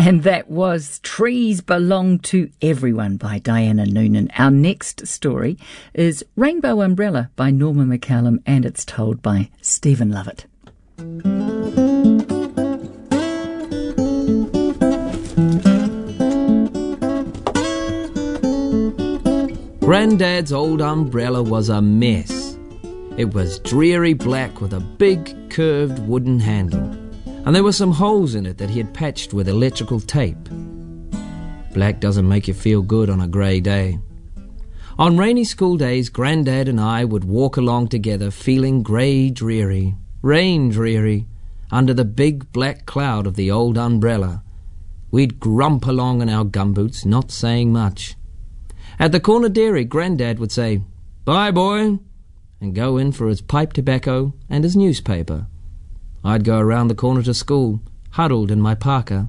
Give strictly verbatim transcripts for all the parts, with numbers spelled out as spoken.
And that was Trees Belong to Everyone by Diana Noonan. Our next story is Rainbow Umbrella by Norma McCallum, and it's told by Stephen Lovett. Grandad's old umbrella was a mess. It was dreary black with a big curved wooden handle, and there were some holes in it that he had patched with electrical tape. Black doesn't make you feel good on a grey day. On rainy school days, Grandad and I would walk along together feeling grey dreary, rain dreary, under the big black cloud of the old umbrella. We'd grump along in our gumboots, not saying much. At the corner dairy, Grandad would say, "Bye, boy," and go in for his pipe tobacco and his newspaper. I'd go around the corner to school, huddled in my parka.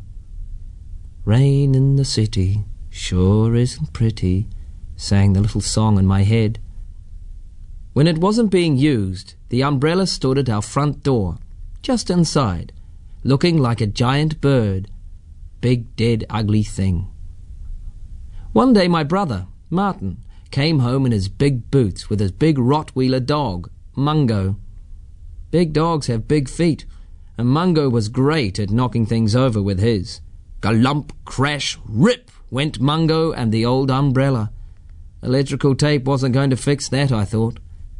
"Rain in the city sure isn't pretty," sang the little song in my head. When it wasn't being used, the umbrella stood at our front door, just inside, looking like a giant bird. Big, dead, ugly thing. One day my brother, Martin, came home in his big boots with his big Rottweiler dog, Mungo. Big dogs have big feet, and Mungo was great at knocking things over with his. Galump, crash, rip went Mungo and the old umbrella. Electrical tape wasn't going to fix that, I thought.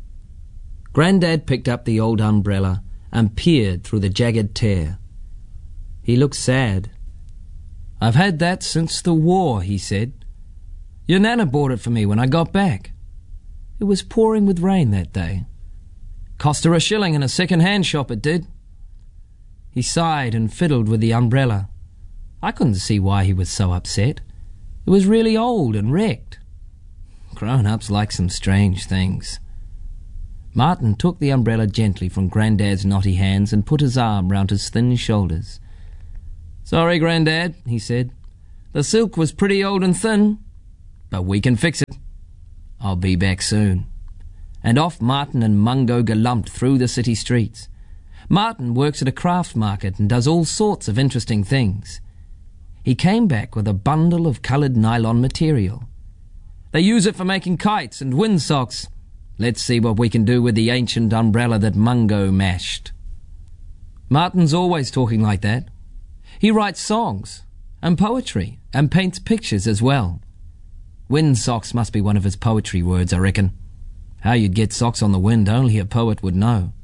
Grandad picked up the old umbrella and peered through the jagged tear. He looked sad. "I've had that since the war," he said. "Your Nana bought it for me when I got back. It was pouring with rain that day. Cost her a shilling in a second-hand shop, it did." He sighed and fiddled with the umbrella. I couldn't see why he was so upset. It was really old and wrecked. Grown-ups like some strange things. Martin took the umbrella gently from Grandad's knotty hands and put his arm round his thin shoulders. "Sorry, Grandad," he said. "The silk was pretty old and thin, but we can fix it. I'll be back soon." And off Martin and Mungo galumped through the city streets. Martin works at a craft market and does all sorts of interesting things. He came back with a bundle of coloured nylon material. "They use it for making kites and windsocks. Let's see what we can do with the ancient umbrella that Mungo mashed." Martin's always talking like that. He writes songs and poetry and paints pictures as well. Windsocks must be one of his poetry words, I reckon. How you'd get socks on the wind, only a poet would know.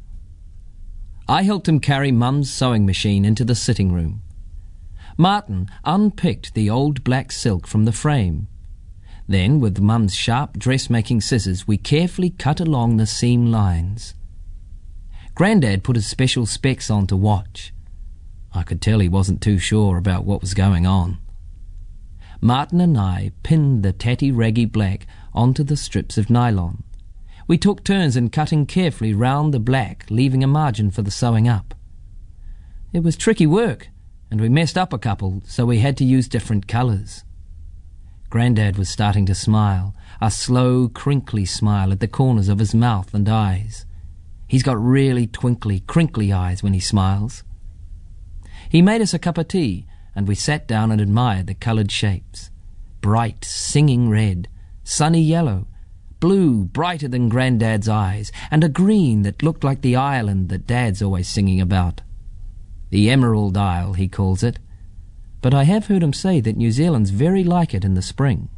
I helped him carry Mum's sewing machine into the sitting room. Martin unpicked the old black silk from the frame. Then, with Mum's sharp dressmaking scissors, we carefully cut along the seam lines. Grandad put his special specs on to watch. I could tell he wasn't too sure about what was going on. Martin and I pinned the tatty raggy black onto the strips of nylon. We took turns in cutting carefully round the black, leaving a margin for the sewing up. It was tricky work, and we messed up a couple, so we had to use different colours. Grandad was starting to smile, a slow, crinkly smile at the corners of his mouth and eyes. He's got really twinkly, crinkly eyes when he smiles. He made us a cup of tea, and we sat down and admired the coloured shapes. Bright, singing red, sunny yellow, blue brighter than Grandad's eyes, and a green that looked like the island that Dad's always singing about. The Emerald Isle, he calls it, but I have heard him say that New Zealand's very like it in the spring.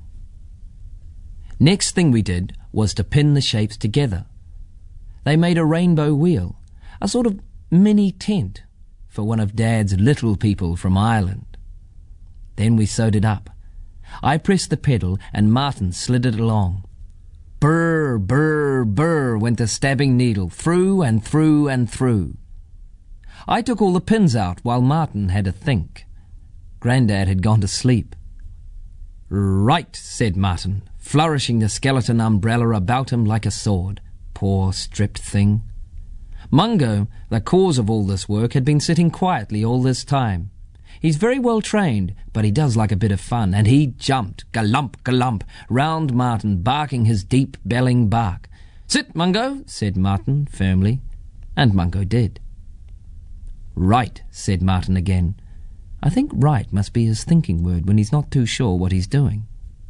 Next thing we did was to pin the shapes together. They made a rainbow wheel, a sort of mini tent for one of Dad's little people from Ireland. Then we sewed it up. I pressed the pedal and Martin slid it along. Brr, brr, brr went the stabbing needle, through and through and through. I took all the pins out while Martin had a think. Grandad had gone to sleep. "Right," said Martin, flourishing the skeleton umbrella about him like a sword. Poor stripped thing. Mungo, the cause of all this work, had been sitting quietly all this time. He's very well trained, but he does like a bit of fun, and he jumped, galump, galump, round Martin, barking his deep, belling bark. "Sit, Mungo," said Martin firmly, and Mungo did. "Right," said Martin again. I think right must be his thinking word when he's not too sure what he's doing.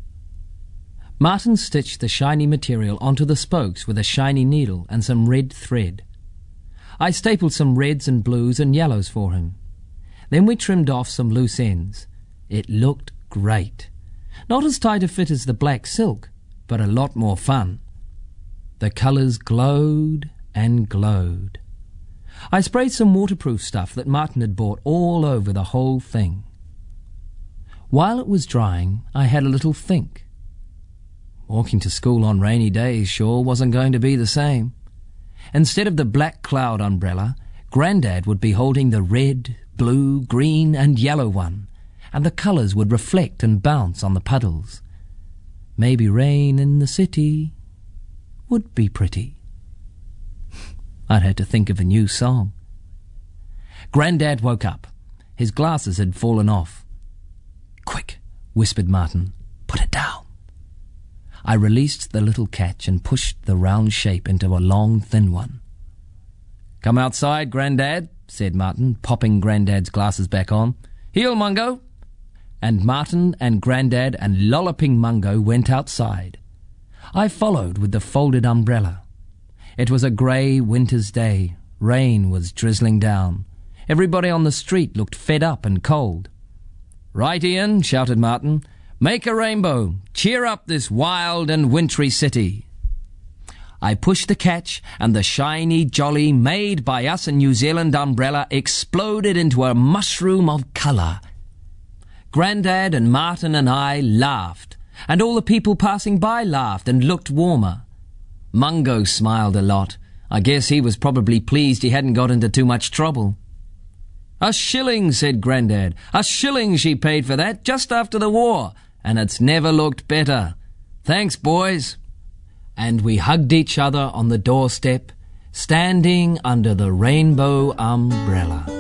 Martin stitched the shiny material onto the spokes with a shiny needle and some red thread. I stapled some reds and blues and yellows for him. Then we trimmed off some loose ends. It looked great. Not as tight a fit as the black silk, but a lot more fun. The colours glowed and glowed. I sprayed some waterproof stuff that Martin had bought all over the whole thing. While it was drying, I had a little think. Walking to school on rainy days sure wasn't going to be the same. Instead of the black cloud umbrella, Grandad would be holding the red, blue, green and yellow one, and the colours would reflect and bounce on the puddles. Maybe rain in the city would be pretty. I'd had to think of a new song. Grandad woke up. His glasses had fallen off. "Quick," whispered Martin, "put it down." I released the little catch and pushed the round shape into a long, thin one. "Come outside, Grandad," said Martin, popping Grandad's glasses back on. "Heel, Mungo." And Martin and Grandad and lolloping Mungo went outside. I followed with the folded umbrella. It was a grey winter's day. Rain was drizzling down. Everybody on the street looked fed up and cold. "Right, Ian," shouted Martin. "Make a rainbow. Cheer up this wild and wintry city." I pushed the catch, and the shiny, jolly, made by us in New Zealand umbrella exploded into a mushroom of colour. Grandad and Martin and I laughed, and all the people passing by laughed and looked warmer. Mungo smiled a lot. I guess he was probably pleased he hadn't got into too much trouble. "A shilling," said Grandad. "A shilling she paid for that just after the war, and it's never looked better. Thanks, boys." And we hugged each other on the doorstep, standing under the rainbow umbrella.